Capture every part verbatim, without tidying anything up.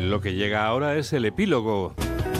Lo que llega ahora es el epílogo.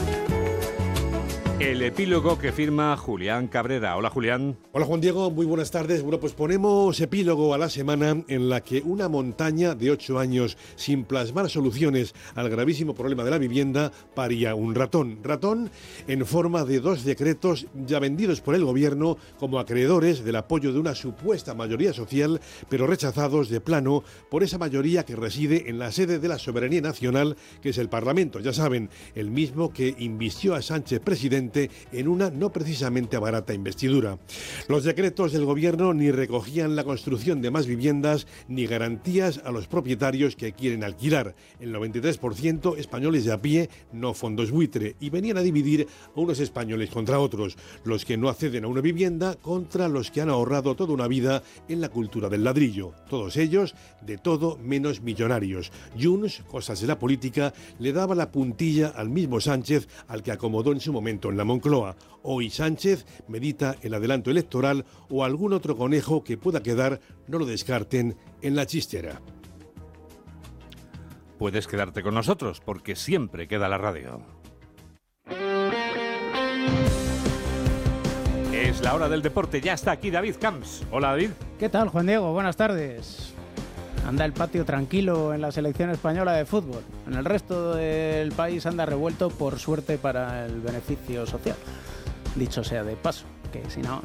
El epílogo que firma Julián Cabrera. Hola, Julián. Hola, Juan Diego. Muy buenas tardes. Bueno, pues ponemos epílogo a la semana en la que una montaña de ocho años sin plasmar soluciones al gravísimo problema de la vivienda paría un ratón. Ratón en forma de dos decretos ya vendidos por el gobierno como acreedores del apoyo de una supuesta mayoría social, pero rechazados de plano por esa mayoría que reside en la sede de la soberanía nacional, que es el Parlamento. Ya saben, el mismo que invistió a Sánchez presidente en una no precisamente barata investidura. Los decretos del gobierno ni recogían la construcción de más viviendas ni garantías a los propietarios que quieren alquilar. El noventa y tres por ciento españoles de a pie, no fondos buitre, y venían a dividir a unos españoles contra otros, los que no acceden a una vivienda contra los que han ahorrado toda una vida en la cultura del ladrillo. Todos ellos de todo menos millonarios. Junts, cosas de la política, le daba la puntilla al mismo Sánchez al que acomodó en su momento en la Moncloa. Hoy Sánchez medita el adelanto electoral o algún otro conejo que pueda quedar, no lo descarten, en la chistera. Puedes quedarte con nosotros porque siempre queda la radio. Es la hora del deporte. Ya está aquí David Camps. Hola, David. ¿Qué tal, Juan Diego? Buenas tardes. Anda el patio tranquilo en la selección española de fútbol. En el resto del país anda revuelto, por suerte, para el beneficio social. Dicho sea de paso, que si no,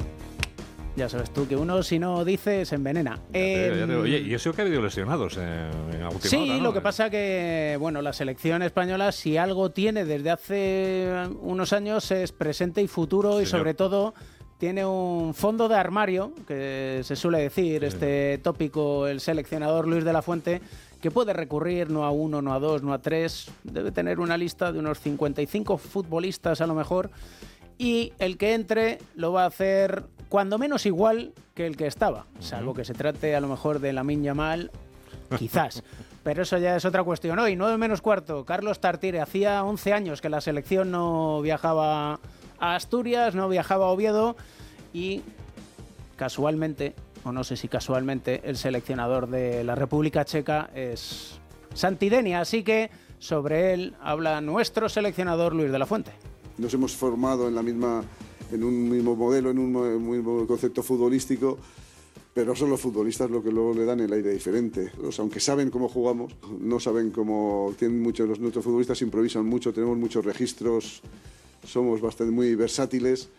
ya sabes tú que uno si no dice se envenena. Ya te, ya te, oye, y eso que ha habido lesionados eh, en la última Sí, hora, ¿no? Lo que pasa que, bueno, la selección española, si algo tiene desde hace unos años, es presente y futuro. Señor. Y sobre todo tiene un fondo de armario, que se suele decir, este tópico, el seleccionador Luis de la Fuente, que puede recurrir no a uno, no a dos, no a tres. Debe tener una lista de unos cincuenta y cinco futbolistas a lo mejor, y el que entre lo va a hacer cuando menos igual que el que estaba, salvo que se trate a lo mejor de Lamine Yamal, quizás. Pero eso ya es otra cuestión. Hoy, nueve menos cuarto, Carlos Tartiere. Hacía once años que la selección no viajaba a Asturias, no viajaba a Oviedo, y casualmente, o no sé si casualmente, el seleccionador de la República Checa es Santi Denia, así que sobre él habla nuestro seleccionador Luis de la Fuente. Nos hemos formado en la misma, en un mismo modelo, en un mismo concepto futbolístico, pero son los futbolistas lo que luego le dan el aire diferente. O sea, aunque saben cómo jugamos, no saben cómo, tienen muchos, los nuestros futbolistas improvisan mucho, tenemos muchos registros, somos bastante muy versátiles.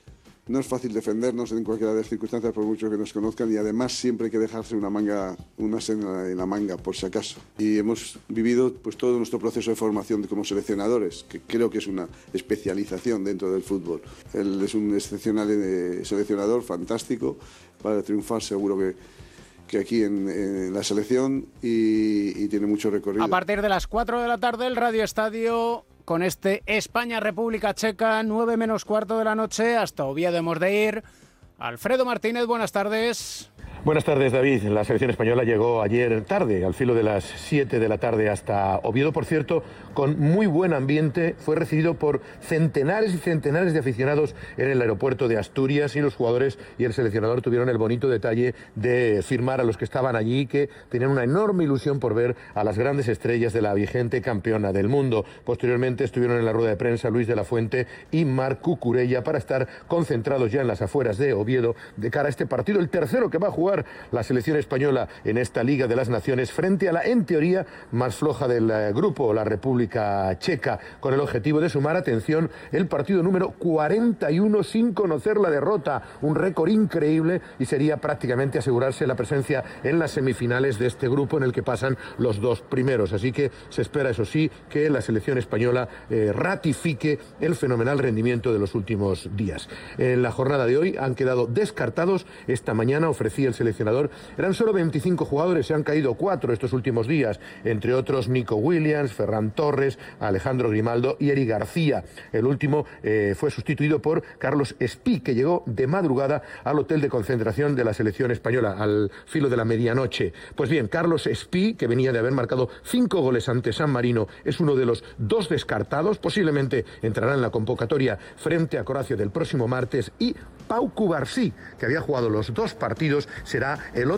No es fácil defendernos en cualquiera de las circunstancias, por mucho que nos conozcan, y además siempre hay que dejarse una manga, una sena en la manga, por si acaso. Y hemos vivido pues todo nuestro proceso de formación como seleccionadores, que creo que es una especialización dentro del fútbol. Él es un excepcional seleccionador, fantástico, para triunfar seguro que, que aquí en, en la selección, y, y tiene mucho recorrido. A partir de las cuatro de la tarde, el Radio Estadio, con este España-República Checa, nueve menos cuarto de la noche, hasta Oviedo hemos de ir. Alfredo Martínez, buenas tardes. Buenas tardes, David. La selección española llegó ayer tarde, al filo de las siete de la tarde, hasta Oviedo, por cierto, con muy buen ambiente. Fue recibido por centenares y centenares de aficionados en el aeropuerto de Asturias, y los jugadores y el seleccionador tuvieron el bonito detalle de firmar a los que estaban allí, que tenían una enorme ilusión por ver a las grandes estrellas de la vigente campeona del mundo. Posteriormente estuvieron en la rueda de prensa Luis de la Fuente y Marc Cucurella para estar concentrados ya en las afueras de Oviedo de cara a este partido, el tercero que va a jugar la selección española en esta Liga de las Naciones frente a la, en teoría, más floja del eh, grupo, la República Checa, con el objetivo de sumar, atención, el partido número cuarenta y uno sin conocer la derrota, un récord increíble, y sería prácticamente asegurarse la presencia en las semifinales de este grupo en el que pasan los dos primeros. Así que se espera, eso sí, que la selección española eh, ratifique el fenomenal rendimiento de los últimos días. En la jornada de hoy han quedado descartados. Esta mañana ofrecía el seleccionador, eran solo veinticinco jugadores, se han caído cuatro estos últimos días, entre otros Nico Williams, Ferran Torres, Alejandro Grimaldo y Eric García. El último eh, fue sustituido por Carlos Espí, que llegó de madrugada al hotel de concentración de la selección española al filo de la medianoche. Pues bien, Carlos Espí, que venía de haber marcado cinco goles ante San Marino, es uno de los dos descartados, posiblemente entrará en la convocatoria frente a Croacia del próximo martes, y Pau Cubarsí, que había jugado los dos partidos, será el otro